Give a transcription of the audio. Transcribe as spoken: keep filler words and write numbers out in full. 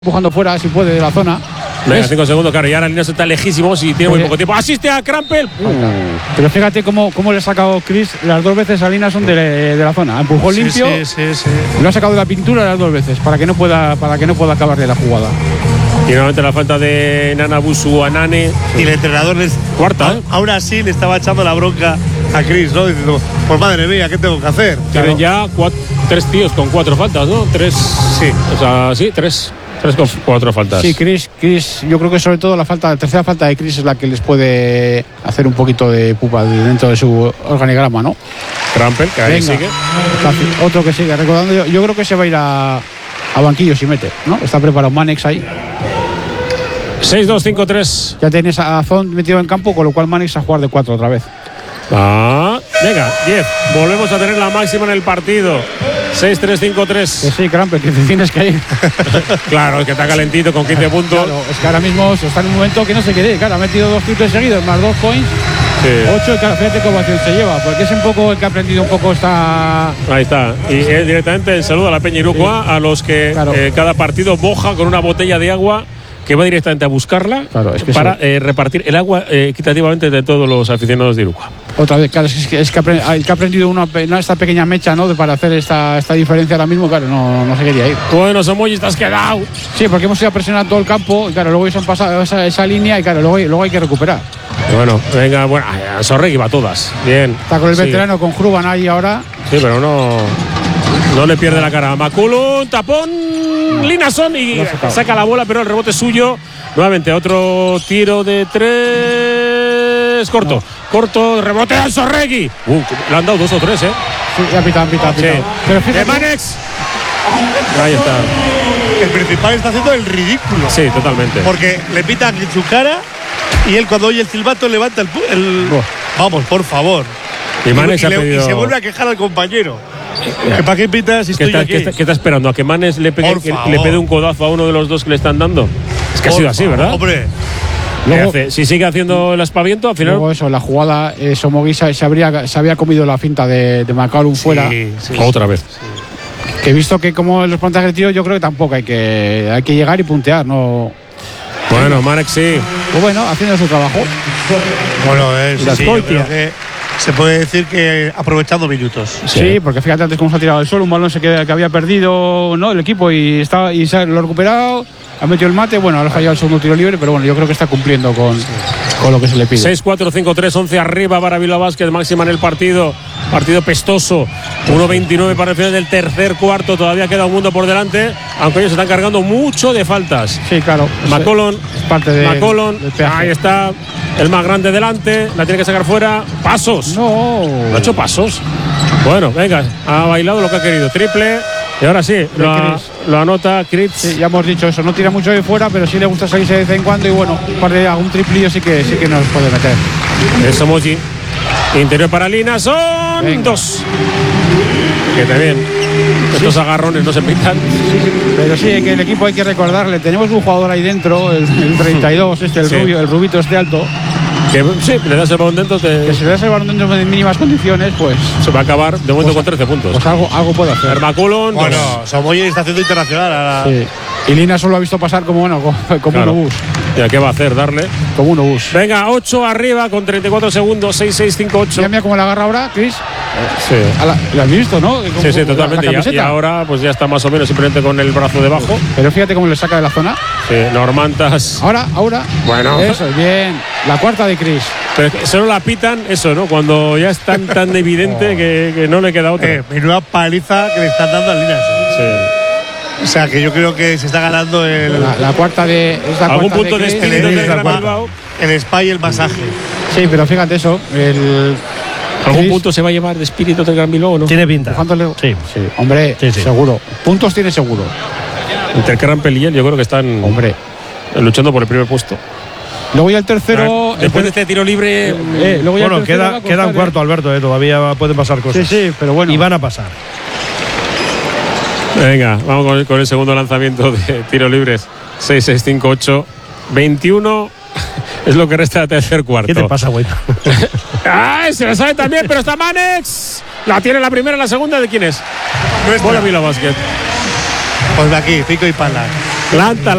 empujando fuera si puede de la zona. Venga, cinco segundos, claro, y ahora Linares está lejísimos y tiene muy poco tiempo. Asiste a Krampel. Uh. Pero fíjate cómo, cómo le ha sacado Chris las dos veces a Linason de, de la zona. Empujó sí, limpio. Sí, sí, sí. Lo ha sacado de la pintura las dos veces para que no pueda, para que no pueda acabarle la jugada. Y nuevamente la falta de Nanabusu a Nane. Y el entrenador les. Cuarta. ¿eh? Aún así le estaba echando la bronca a Chris, ¿no? Diciendo, pues madre mía, ¿qué tengo que hacer? Tienen ya cuatro, tres tíos con cuatro faltas, ¿no? Tres. Sí. O sea, sí, tres. Tres con cuatro faltas. Sí, Chris, Chris, yo creo que sobre todo la falta, la tercera falta de Chris es la que les puede hacer un poquito de pupa dentro de su organigrama, ¿no? Krampel, que ahí Venga, sigue. Otro que sigue. Recordando, yo, yo creo que se va a ir a, a banquillo si mete, ¿no? Está preparado Manex ahí. seis dos cinco tres. Ya tienes a Zon metido en campo, con lo cual Manex a jugar de cuatro otra vez. Ah, venga, Jeff, volvemos a tener la máxima en el partido. seis tres cinco tres. Que sí, Krampel, que te tienes que ir. Claro, es que está calentito con quince puntos. Claro, es que ahora mismo está en un momento que no se quiere ir. Claro, ha metido dos triples seguidos, más dos points. Sí. ocho, y claro, fíjate qué ovación se lleva, porque es un poco el que ha aprendido un poco esta. Ahí está. Y él directamente el saludo a la Peña Irukoa, sí. A los que claro. eh, cada partido moja con una botella de agua que va directamente a buscarla, claro, es que para eh, repartir el agua eh, equitativamente de todos los aficionados de Irukoa. Otra vez, claro, es que, es que, aprend, que ha aprendido una, esta pequeña mecha, ¿no? Para hacer esta, esta diferencia ahora mismo, claro, no, no se quería ir. Bueno, Somoyi, estás quedado. Sí, porque hemos ido a presionar todo el campo, y claro, luego ellos han pasado esa, esa línea y claro, luego, luego hay que recuperar. Bueno, venga, bueno, Sorregui va a todas. Bien. Está con el sí. veterano, con Hruban ahí ahora. Sí, pero no, no le pierde la cara. Makulun, tapón, Linason y saca la bola, pero el rebote es suyo. Nuevamente, otro tiro de tres. Corto, no. corto, rebote a Sorregui. Uh, le han dado dos o tres, ¿eh? Sí, ya pitado, pitado, pitado. Sí. Pero fíjate. De Manex. Ahí está. El principal está haciendo el ridículo. Sí, totalmente. Porque le pitan en su cara y él cuando oye el silbato levanta el. el... Oh. Vamos, por favor. Y, Manex y, ha le, pedido... y se vuelve a quejar al compañero. ¿Que ¿Para qué pitas si ¿Qué estoy está, aquí? ¿qué, está, ¿Qué está esperando? ¿A que Manes le pegue, que, le pegue un codazo a uno de los dos que le están dando? Es que por ha sido así, ¿verdad? Hombre. Luego, hace? Si sigue haciendo el aspaviento, al final. Luego eso, la jugada, eh, Somogi se, se, habría, se había comido la finta de, de Makulun sí, fuera. Sí, sí, Otra vez. Sí. Que he visto que como los plantajes de tiro, yo creo que tampoco hay que, hay que llegar y puntear, no. Bueno, Manex sí. Pues bueno, haciendo su trabajo. Bueno, es sí, yo creo que se puede decir que aprovechando minutos. Sí, sí, porque fíjate antes cómo se ha tirado el suelo, un balón se que, que había perdido, ¿no? El equipo y estaba y se lo ha recuperado, ha metido el mate, bueno, ahora ha fallado el segundo tiro libre, pero bueno, yo creo que está cumpliendo con, sí. con lo que se le pide. seis cuatro cinco tres, once arriba para Bilbao Basket, máxima en el partido. Partido pestoso. uno veintinueve para el final del tercer cuarto. Todavía queda un mundo por delante, aunque ellos se están cargando mucho de faltas. Sí, claro. Makulun, es parte de Makulun, ahí está. El más grande delante, la tiene que sacar fuera. Pasos. No. ¿No ha hecho pasos? Bueno, venga, ha bailado lo que ha querido. Triple. Y ahora sí, lo, a, lo anota Chris. Sí, ya hemos dicho eso. No tira mucho de fuera, pero sí le gusta salirse de vez en cuando. Y bueno, un par de algún triplillo sí que, sí que nos puede meter. Es Somogi. Interior para Linason. Venga. Dos. Que también. Sí. Estos agarrones no se pintan. Sí, pero sí, que el equipo hay que recordarle. Tenemos un jugador ahí dentro, el, el treinta y dos, este, el sí. rubio, el rubito este alto. Que sí, le das el balón dentro. Te... Que si le das el balón dentro en mínimas condiciones, pues. Se va a acabar de momento pues, con trece puntos. Pues algo, algo puede hacer. Makulun. Bueno, Somoyi está haciendo internacional. A la... Sí. Y Lina solo ha visto pasar como, bueno, como, como claro. un obús. ¿Y a qué va a hacer? Darle. Como un obús. Venga, ocho arriba con treinta y cuatro segundos. seis seis cinco ocho. Mira, mira cómo la agarra ahora, Chris. Sí. La, ¿Lo has visto, no? Como, sí, sí, totalmente. La, la y, y ahora pues ya está más o menos simplemente con el brazo debajo. Pero fíjate cómo le saca de la zona. Sí, Normantas. Ahora, ahora. Bueno. Eso, bien. La cuarta de Chris. Pero solo la pitan, eso, ¿no? Cuando ya es tan, tan evidente oh. que, que no le queda otra. Eh, menuda paliza que le están dando a Linas. Sí. O sea, que yo creo que se está ganando el... La, la cuarta de... Es la ¿Algún cuarta punto de, de espíritu el, del Gran Bilbao? El spa y el masaje. Sí, pero fíjate eso. El... ¿Algún Chris, punto se va a llevar de espíritu del Gran Bilbao o no? Tiene pinta. ¿Cuántos le...? Sí. sí. Hombre, sí, sí. seguro. Puntos tiene seguro. Entre Krampel y él yo creo que están... Hombre. Luchando por el primer puesto. Luego ya el tercero. Después el... de este tiro libre. Eh, eh, luego ya bueno, queda, costar, queda un cuarto, eh. Alberto, eh, todavía pueden pasar cosas. Sí, sí, pero bueno. Y van a pasar. Venga, vamos con el, con el segundo lanzamiento de tiro libres. seis seis cinco ocho. veintiuno. Es lo que resta del tercer cuarto. ¿Qué te pasa, güey? ¡Ay! Se lo sabe también, pero está Manex. La tiene la primera, la segunda, ¿de quién es? No es Bola Bilbao Basket. Pues de aquí, pico y pala. Planta